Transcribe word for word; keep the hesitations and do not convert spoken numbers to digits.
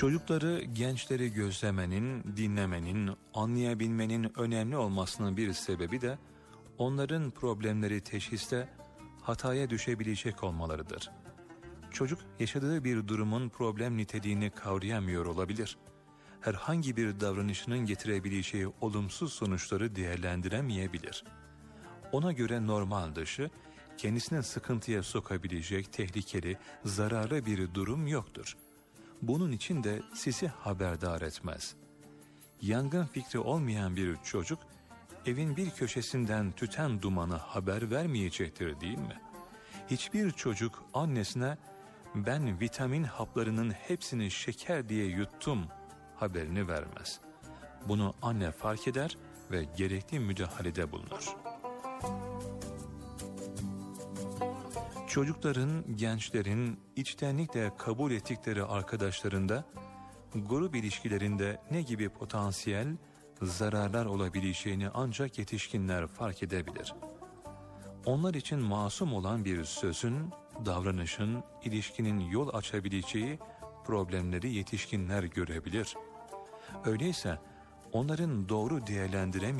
Çocukları, gençleri gözlemenin, dinlemenin, anlayabilmenin önemli olmasının bir sebebi de onların problemleri teşhiste hataya düşebilecek olmalarıdır. Çocuk yaşadığı bir durumun problem niteliğini kavrayamıyor olabilir. Herhangi bir davranışının getirebileceği olumsuz sonuçları değerlendiremeyebilir. Ona göre normal dışı, kendisini sıkıntıya sokabilecek tehlikeli, zararlı bir durum yoktur. Bunun için de sizi haberdar etmez. Yangın fikri olmayan bir çocuk, evin bir köşesinden tüten dumanı haber vermeyecektir değil mi? Hiçbir çocuk annesine, ben vitamin haplarının hepsini şeker diye yuttum haberini vermez. Bunu anne fark eder ve gerekli müdahalede bulunur. Çocukların, gençlerin içtenlikle kabul ettikleri arkadaşlarında, grup ilişkilerinde ne gibi potansiyel zararlar olabileceğini ancak yetişkinler fark edebilir. Onlar için masum olan bir sözün, davranışın, ilişkinin yol açabileceği problemleri yetişkinler görebilir. Öyleyse onların doğru değerlendiremeyeceği